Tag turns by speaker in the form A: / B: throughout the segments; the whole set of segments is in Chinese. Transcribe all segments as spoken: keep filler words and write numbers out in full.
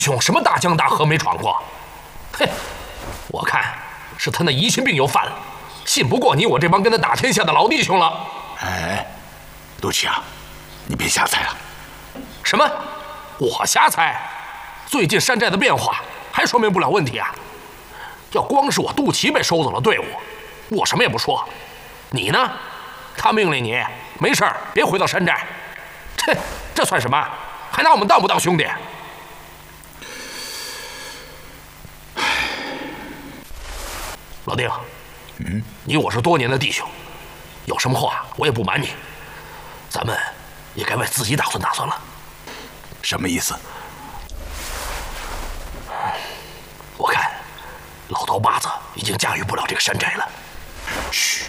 A: 兄什么大江大河没闯过？嘿，我看是他那疑心病又犯了，信不过你我这帮跟他打天下的老弟兄了。
B: 哎，杜琪啊，你别瞎猜了。
A: 什么？我瞎猜？最近山寨的变化还说明不了问题啊！要光是我杜琪被收走了队伍，我什么也不说。你呢？他命令你没事儿别回到山寨。这这算什么？还拿我们当不当兄弟？老丁，嗯，你我是多年的弟兄，有什么话我也不瞒你，咱们也该为自己打算打算了。
B: 什么意思？
A: 我看老刀把子已经驾驭不了这个山寨了。
B: 嘘。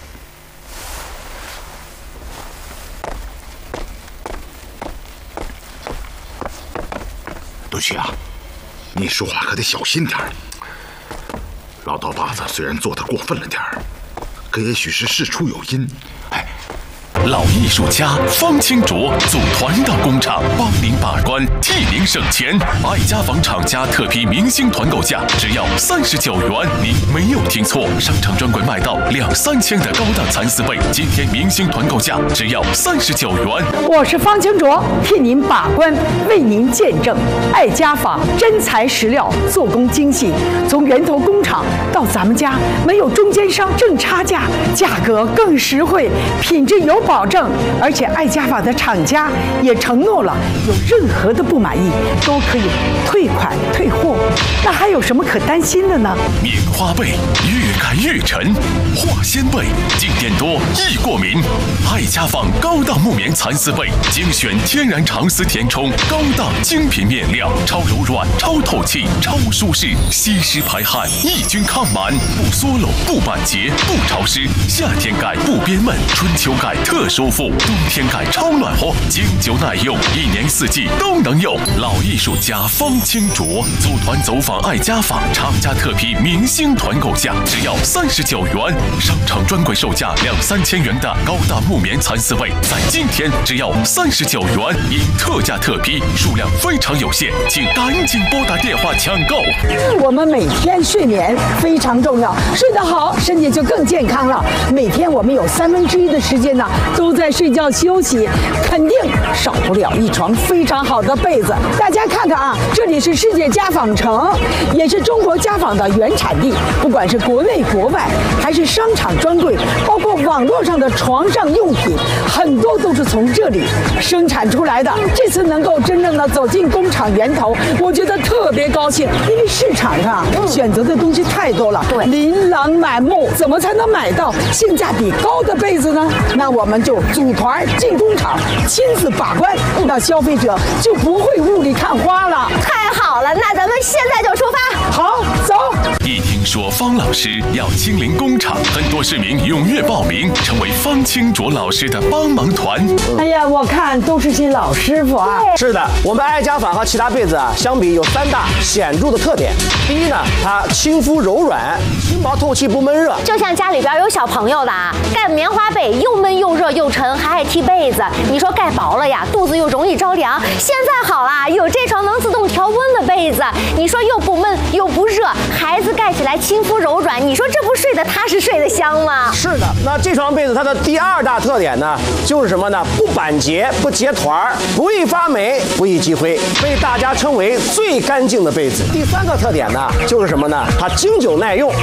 B: 杜琪啊，你说话可得小心点儿。老刀把子虽然做得过分了点儿，可也许是事出有因。哎。
C: 老艺术家方清卓组团到工厂，帮您把关，替您省钱。爱家纺厂家特批明星团购价只要三十九元，您没有听错，商场专柜卖到两三千的高档蚕丝被，今天明星团购价只要三十九元。
D: 我是方清卓，替您把关，为您见证。爱家纺真材实料，做工精细，从源头工厂到咱们家，没有中间商挣差价，价格更实惠，品质有保证，而且爱家纺的厂家也承诺了，有任何的不满意都可以退款退货，那还有什么可担心的呢？
C: 棉花被越盖越沉，化纤被静电多易过敏。爱家纺高档木棉蚕丝被，精选天然长丝填充，高档精品面料，超柔软、超透气、超舒适，吸湿排汗，抑菌抗螨，不缩漏、不板结、不潮湿。夏天盖不憋闷，春秋盖特舒服，冬天盖超暖和，经久耐用，一年四季都能用。老艺术家方清卓组团走访爱家纺，厂家特批明星团购价只要三十九元，商场专柜售价两三千元的高档木棉蚕丝被，在今天只要三十九元，因特价特批，数量非常有限，请赶紧拨打电话抢购。
D: 我们每天睡眠非常重要，睡得好，身体就更健康了。每天我们有三分之一的时间呢，都在睡觉休息，肯定少不了一床非常好的被子。大家看看啊，这里是世界家纺城，也是中国家纺的原产地。不管是国内国外，还是商场专柜，包括网络上的床上用品，很多都是从这里生产出来的。这次能够真正的走进工厂源头，我觉得特别高兴，因为市场上选择的东西太多了，对，琳琅满目，怎么才能买到性价比高的被子呢？那我们就组团进工厂，亲自把关，让消费者就不会雾里看花了。
E: 太好了，那咱们现在就出发。
D: 好，走。
C: 一听说方老师要亲临工厂，很多市民踊跃报名，成为方清卓老师的帮忙团。
D: 哎呀，我看都是些老师傅啊。
F: 是的，我们爱家纺和其他被子啊相比有三大显著的特点。第一呢，它亲肤柔软，轻薄透气，不闷热。
E: 就像家里边有小朋友的啊，盖棉花被又闷又热又沉，还爱踢被子。你说盖薄了呀，肚子又容易着凉。现在好啦，有这床能自动调温的被子，你说又不闷又不热，孩子盖起来亲肤柔软，你说这不睡得踏实睡得香吗？
F: 是的，那这床被子它的第二大特点呢，就是什么呢？不板结，不结团儿，不易发霉，不易积灰，被大家称为最干净的被子。第三个特点呢，就是什么呢？它经久耐用。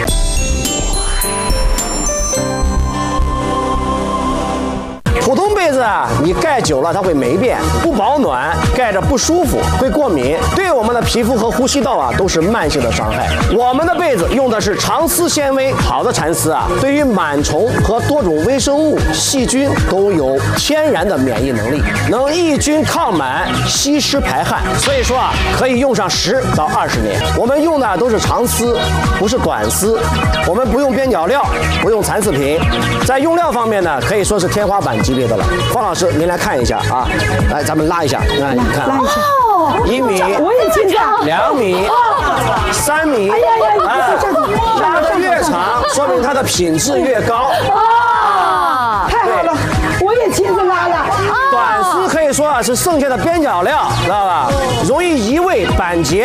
F: 普通被子啊，你盖久了它会霉变，不保暖，盖着不舒服，会过敏，对我们的皮肤和呼吸道啊都是慢性的伤害。我们的被子用的是长丝纤维，好的蚕丝啊，对于螨虫和多种微生物、细菌都有天然的免疫能力，能抑菌抗螨、吸湿排汗，所以说啊，可以用上十到二十年。我们用的都是长丝，不是短丝，我们不用边角料，不用蚕丝品，在用料方面呢，可以说是天花板级别的了。方老师，您来看一下啊，来，咱们拉一下，来，你看，
D: 拉一下，
F: 一米，
D: 我也亲上，
F: 两米，三米，
D: 哎呀呀，
F: 啊，拉得越长，说明它的品质越高。
D: 啊，太好了，我也亲自拉了。
F: 短丝可以说啊是剩下的边角料，知道吧？容易移位、板结。